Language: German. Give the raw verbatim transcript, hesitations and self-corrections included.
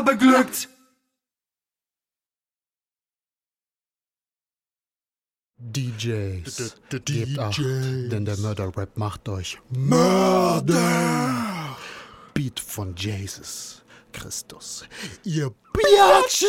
beglückt. D Js, gebt acht, denn der Mörder-Rap macht euch Mörder! Beat von Jesus Christus. Ihr Biatches!